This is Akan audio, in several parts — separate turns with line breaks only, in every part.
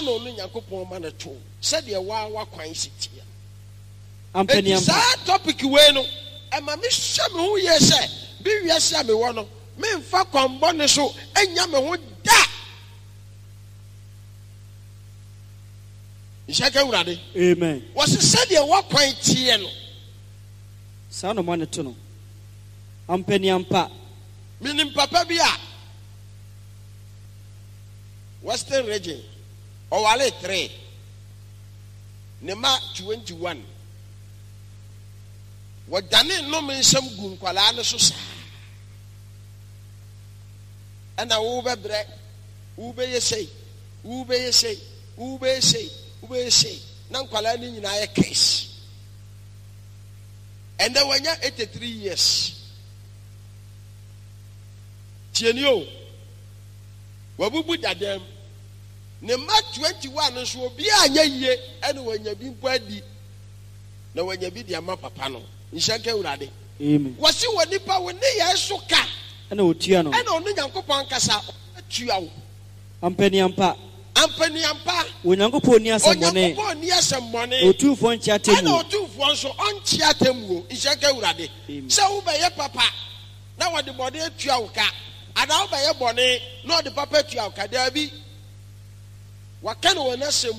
ano no Nyankopɔn ma no to said ye wa kwan sitia
ampani ampa
that topic we no ema me hye me ho ye se bi wiase me wo no me mfa kwambo ne so enya me ho da Ishaka urade
amen
was said ye wa kwan tie no
sa no mo ne to no ampani ampa
minim papa bi a Western region Owale 3 Nema 21 Wadane no mensham gu nkwala ne so sa ana wo bebre wo be yesei na nkwala ni nyina ye case and then when you 83 years tienio wabubu dadam ne ma 21 so obi anya yie ene wanya bi mpo adi na wanya bi dia ma papa no nhyɛnka urade
amen
wasi woni pa woni ye so ka
ene otua no
ene onu Nyankopɔn kasa atua wo
ampani ampa
Onyankopɔn
ni asemone otufo nchiatemu
ene otufo nso onchiatemu nhyɛnka urade sɛ wo be ye papa na wode bode atua wo ka ada wo be ye bone na wode papa atua wo ka da bi waka no wona sem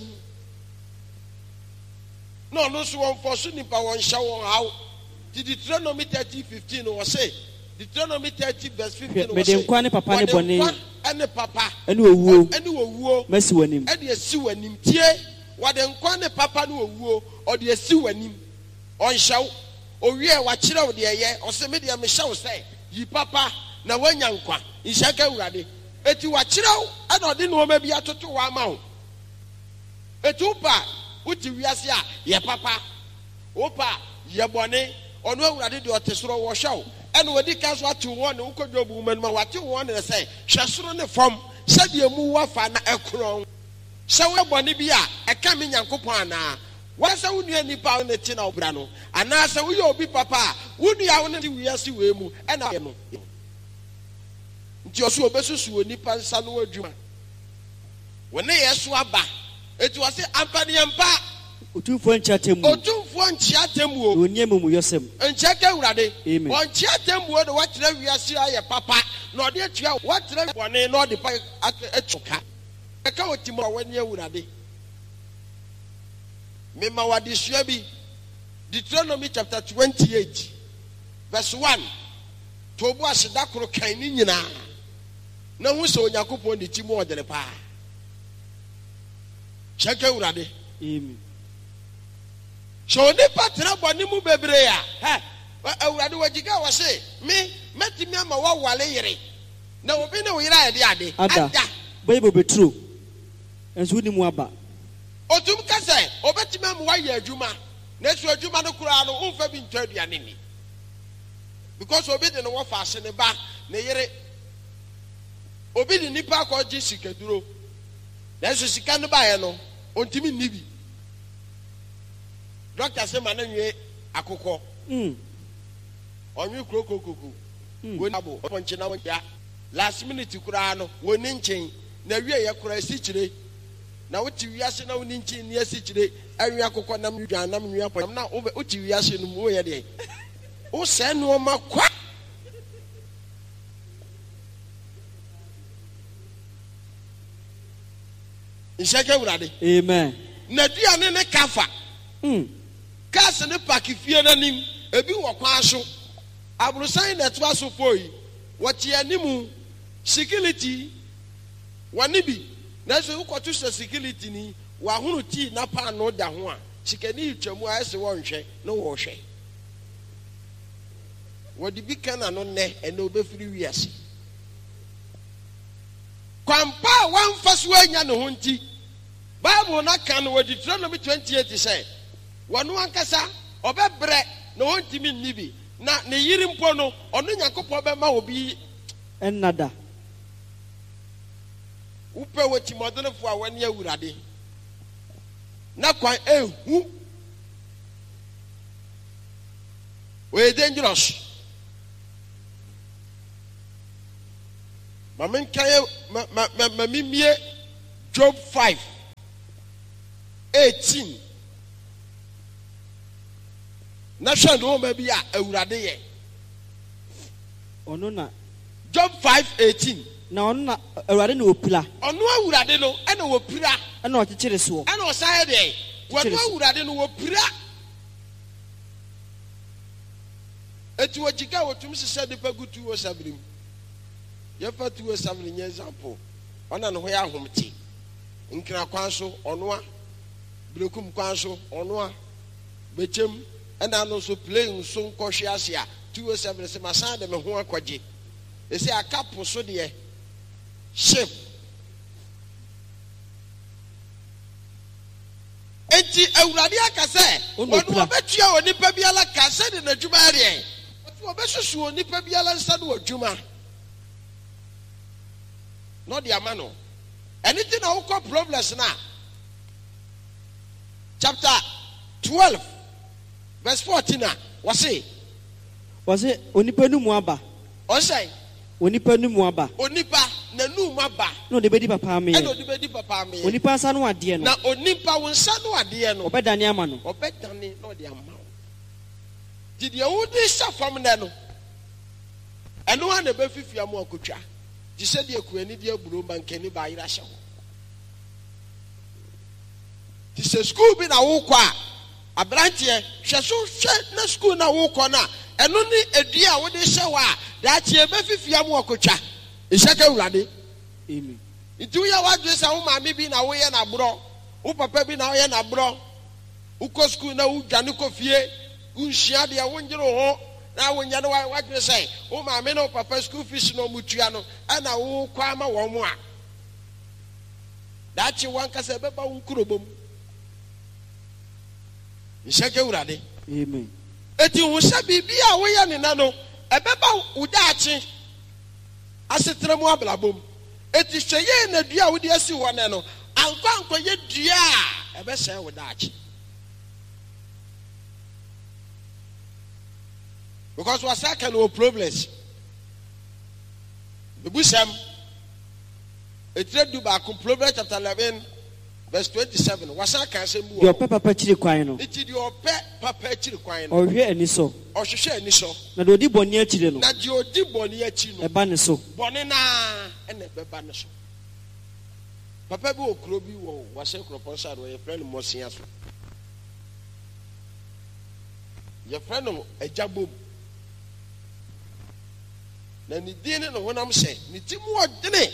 no no so won for so nipa won hya won haw Deuteronomy 30:15 was say Deuteronomy 30 verse 15 was say
me de papa ne bone
ene papa
ene owuo masi wanim
ene esi wanim tie wade nkwa ne papa ne owuo ode esi wanim on hyaw owie wa kire wo de ye o se me de me hyaw say yi papa na wanya nkwa nhyaka urade eti wa kire wo ene ode no ma bi atoto wa ma wo etu pa uti wiase a ye papa opa ye bone ono awurade de otesoro wo hwaw ene wodi ka so atu won ne ukodwobu manuma wate won ne say hwesoro ne fom sade mu wafa na ekron se we bone bi a eka me Nyankopɔn ana wasa wunua nipa ne ti na obra no ana se wo ye obi papa wunua wo ne wiase we mu ena ye no nti oso obesusu onipa nsa no adwuma wone yeso aba eti wase ampani ampa
otufo nchiatemu onyemu yosem
nchaka urade on chiatemu de wakyerɛ wiase aye papa na ɔde atua wakyerɛ bɔne na ɔde pa atwoka eka otimo wani urade mema wade sua bi Deuteronomy chapter 28 verse 1 to bo aseda koro kan ni nyina na hu sɛ Onyankopɔn de timo ɔdere pa chaka urade
amen
so ni patra boni mu bebre ya awurade wajiga wo se me metimi ama wa wale yire na obi ne wo yire ade
ada bible betro enso ni mu aba
otum kase obetimi ama wa ye adwuma na so adwuma no kura no umfa bi ntwa aduane ni because obi de no wo fa ase ne ba ne yire obi de nipa ko ji sikaduro na so sika no ba ye no ontimi nibi Doctor say mananwe akoko onwe krokokoko woni abo ponche na wonja last minute kura no woni nchen na wie ye kura sikire na woti wiase na woni nchen ni asikire anwe akoko nam dwan nam nwe apon na woti wiase no wo ye de wo se no ma kwa nshaka urade
amen
na duane ne kafa Kas ne pakifie nanim ebi wo kwa so abrusan na to aso foi wote animu security wani bi na so ukoto security ni wa hunu ti na pa no da ho a sikani twamu a ese wo nhwe no wo hwe wodi bi kana no ne ene obefiri wiase kwampa wan faso anya ne ho nti Bible na kan wodi Deuteronomy 28 say wanu ankasa obebre na wontimi nibi na ne yiri mpo no ono Nyankopɔn be ma obi
enada
upe woti modonfo a wani awurade na kwan ehu we dangerous mamen kaye mamimie Job 5 18 na hwɛ no ma bi a awurade yɛ
ɔno na
Job 5:18
na ɔno na awurade na opira
ɔno awurade no ɛna wɔpira
ɛna ɔkyekyere soɔ
ɛna ɔsan yɛ deɛ wɔno awurade no wɔpira eti wɔgyika wɔtum hyehyɛ nipa gu 207 mu yɛfa 207 nyɛ example ɔna ne ho yɛ ahomte nkira kwan so ɔno a brekum kwan so ɔno a bɛkyɛm ɛna no so plane so nkɔhwe ase a 207 sɛ masan de me ho akɔgye ɛsɛ akapo so deɛ ship enti awurade aka sɛ ɔno ɔbɛtua wɔ nipa biara ka sɛ de n'adwuma adeɛ ɔte ɔbɛsusu wɔ nipa biara nsa no wɔ adwuma na ɔde ama no ɛne ti na wokɔ problems na chapter 12 verse 14 a wɔse
onipa no mu aba
ɔsɛ
onipa no mu aba
onipa n'anum aba
na ɔde bɛdi papa ameyɛ
ɛna ɔde bɛdi papa ameyɛ
onipa nsa no adeɛ no
na onipa wo nsa no adeɛ no
ɔbɛdane ama no
ɔbɛdane na ɔde ama wo nti deɛ wode hyɛ fam nɛ no ɛno a na ɛbɛfifi amu akotwa gye sɛ deɛ kuani deɛ aburo ma nkani baayera hyɛ hɔ nti sɛ skuul bi na wokɔ a aberanteɛ hwɛ so hwɛ na skuul na wokɔ no a ɛno ne adua a wode hyɛ hɔ a daakye ɛbɛfifi amu akotwa ɛhyɛ ka awurade
amen
nti woyɛ woadwene sɛ wo maame bi na woyɛ n'aborɔ wo papa bi na woyɛ n'aborɔ wokɔ skuul na wodwane kɔ fie wonhyia deɛ wonyere wo ho na wonyɛ no woadwene sɛ wo maame ne wo papa skuul fees no ɔmutua no ɛna wokɔ ama wɔn mo a daakye wankasa ɛbɛba wo nkurobom nhyɛ ka awurade
amen
eti ho sɛ biribi a woyɛ ne na no ɛbɛba wo daakye asetena mu ablabom eti hwɛ yɛ na dua a wode asi hɔ ne no ankɔyɛ dua a ɛbɛsɛe wo daakye because wasa ka no problems bebusɛm etire du baako Proverbs chapter 11 verse 27 wasa ka asɛm bu
deɛ ɔpɛ papa kyiri kwan no
eti deɛ ɔpɛ papa akyiri kwan no
ɔhwɛ ani so
ɔhwehwɛ ani so
na deɛ ɔdi bɔne akyire no
na deɛ ɔdi bɔne akyi no
ɛba ne so
bɔne naa ɛna ɛbɛba ne so papa bi wɔ kuro bi wɔ wahyɛ kuropɔn so a wɔyɛfrɛ no mmɔsia so yɛfrɛ no agya bom na ne din ne honam hyɛ ne ti mu ɔdene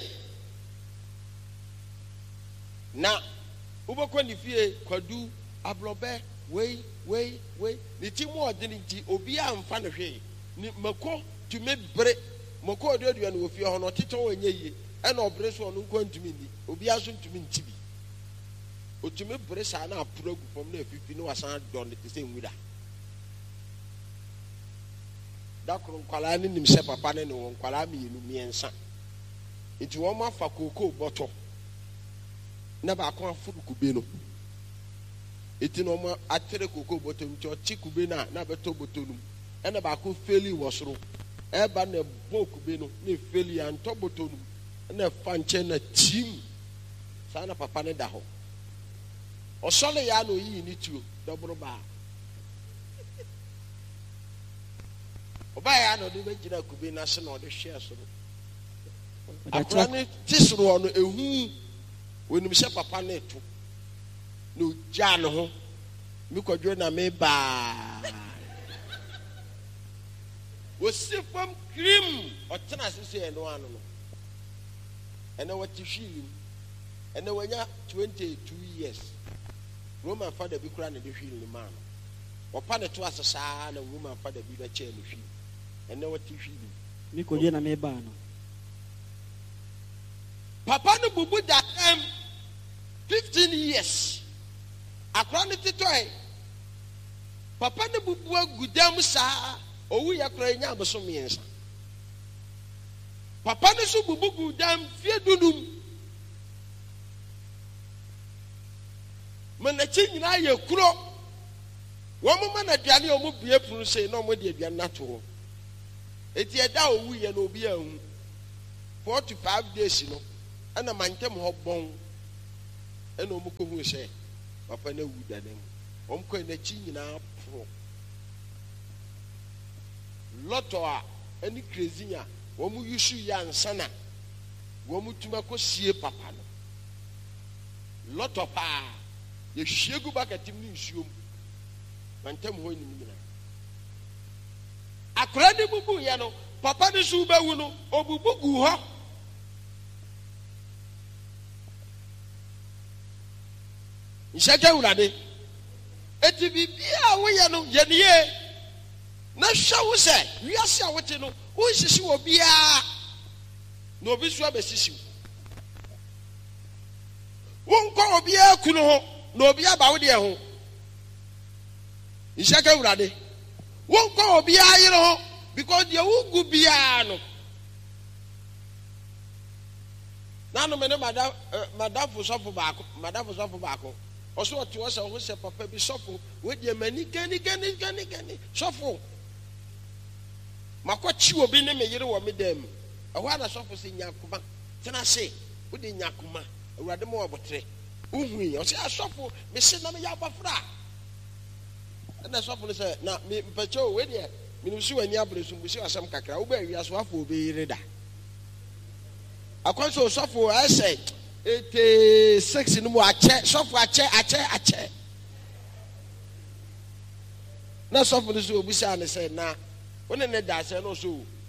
na wobɛkɔ ne fie kwadu aborɔbɛ wei ne ti mu ɔdene nti obiara mfa no hwee ne mako tumi bere mako ɔduadua no wɔ fie hɔ no ɔtetɛ wɔ nyɛ yie ɛna ɔbere so ɔno nkɔ ntumi nni obiara so ntumi nti bi otumi bere saa na aporo agu fam na afifi na wasan dɔ ne te sɛ nwura dakoro nkwalaa ne nim sɛ papa ne wɔ nkwalaa mmiɛnsa nti wɔn afa kookoo bɔtɔ na baako aforo kube no eti na wɔn atere kookoo bɔtɔ nti ɔkye kube na bɛtɔ bɔtɔ no mu ɛna baako feli wɔ soro ɛba na ɛbɔ kube no na efeli antɔ bɔtɔ no mu ɛna ɛfa nkyɛn na tim saa na papa ne da hɔ ɔsɔle ya na oyi ne tuo dɔboro baa ɔbaa ya na ɔde bɛgyina kube n'ase na ɔde hwɛ soro akora ne ti soro no ehu onim sɛ papa ne to na ogya ne ho mi kɔdwo na me baa wosi fam krim ɔtena ase sɛ ɛno ano no ɛna wɔte hwii mu ɛna wɔnya 22 years Roman father bi kura ne de hwii ne ma no ɔpa ne to ase saa na Roman father bi bɛkyɛ no hwii ɛna wɔte hwii mu
mi kɔdwo na me baa no
papa no bubu da 15 years akora ne tetɔe papa no bubu agu dam saa owu yɛ kora nya aboso mmiɛnsa papa no so bubu gu dam fie dunum manakyi nyinaa yɛ kuro wɔn mo ma na aduane a wɔn bue punu sei na wɔn de aduane nato hɔ eti ɛda owu yɛ na obi ahu 4 to 5 days no ɛna mantam hɔ bɔn ɛna wɔn kɔ hu sɛ papa na wu danem kɔ na chi nyina pro lotto a any crazy a yusu ya ansana tuma ko sie papa no lotto pa ye hwiegu bakatim ni nsuom mantem ho ni nyina akora de bubu ya no papa ne su bawu no obubu gu ho nshaka urade eti bibia wo ya no ye ne na hwa wo se wiase a wote no wo hihyi wo bia na obi so abesisi wo nkɔ obi akunu ho na obi aba wo de ho nshaka urade wo nkɔ obi ayere ho because the wo gu bia no na no me ne madam fo sofo baako oso ote wo se wo se papa bi sofo we de mani gani sofo makɔchi obi ne me yere wo me dem ɛhɔ ana sofo se nyakoma tena se wo de nyakoma awurade mo obotre uhui o se asofo me se na me ya bafra na sofo ne se na me mpacho we de me nsu wani abresu mbusi asam kakra wo ba awia so afo obi yere da akwanso sofo ase 86 no mo ache sofo ache na sofo ne so obusa ne se na wona ne da se no so